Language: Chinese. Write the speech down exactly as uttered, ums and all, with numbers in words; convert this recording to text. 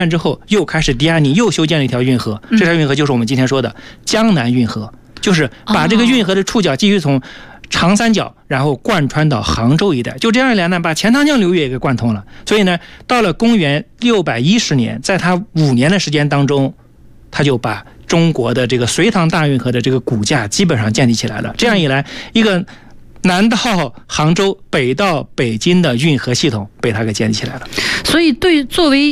之后又开始迪亚尼又修建了一条运河，这条运河就是我们今天说的江南运河，就是把这个运河的触角继续从长三角然后贯穿到杭州一带，就这样一来呢，把钱塘江流域也给贯通了。所以呢，到了公元六百一十年，在他五年的时间当中，他就把中国的这个隋唐大运河的这个骨架基本上建立起来了。这样一来，一个南到杭州北到北京的运河系统被他给建立起来了。 所以对作为